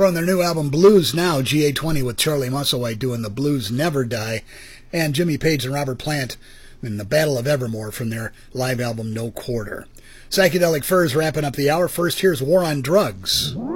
From their new album Blues Now, GA20 with Charlie Musselwhite doing The Blues Never Die, and Jimmy Page and Robert Plant in The Battle of Evermore from their live album No Quarter. Psychedelic Furs wrapping up the hour. First, here's War on Drugs.